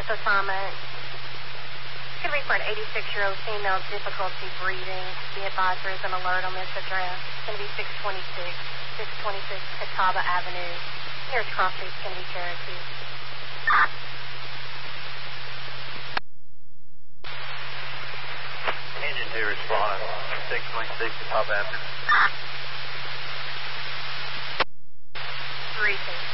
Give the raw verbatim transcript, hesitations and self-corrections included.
at Potomac. Could be for an eighty-six-year-old female, difficulty breathing. Be advised there is an alert on this address. It's going to be six twenty-six, six twenty-six Catawba Avenue. Here's Crossing, it's going to be Cherokee. Engine two respond, six twenty-six Catawba Avenue. Three, six.